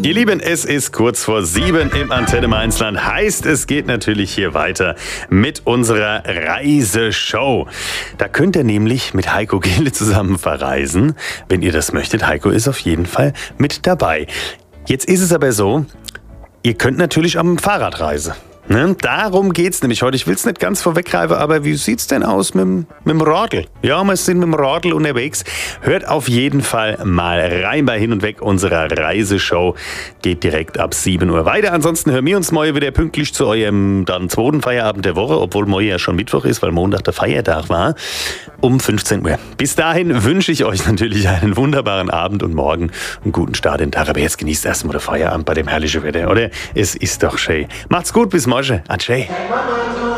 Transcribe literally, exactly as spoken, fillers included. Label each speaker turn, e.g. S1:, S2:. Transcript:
S1: Ihr Lieben, es ist kurz vor sieben im Antenne Mainzland. Heißt, es geht natürlich hier weiter mit unserer Reiseshow. Da könnt ihr nämlich mit Heiko Gille zusammen verreisen. Wenn ihr das möchtet, Heiko ist auf jeden Fall mit dabei. Jetzt ist es aber so, ihr könnt natürlich auch mit dem Fahrrad reisen. Ne? Darum geht's nämlich heute. Ich will es nicht ganz vorweggreifen, aber wie sieht's denn aus mit, dem- mit dem Radl? Ja, wir sind mit dem Radl unterwegs. Hört auf jeden Fall mal rein bei Hin und Weg unserer Reiseshow. Geht direkt ab sieben Uhr weiter. Ansonsten hören wir uns morgen wieder pünktlich zu eurem dann zweiten Feierabend der Woche, obwohl morgen ja schon Mittwoch ist, weil Montag der Feiertag war, um fünfzehn Uhr. Bis dahin wünsche ich euch natürlich einen wunderbaren Abend und morgen einen guten Start in den Tag. Aber jetzt genießt erstmal den Feierabend bei dem herrlichen Wetter, oder? Es ist doch schön. Macht's gut, bis morgen. Adieu.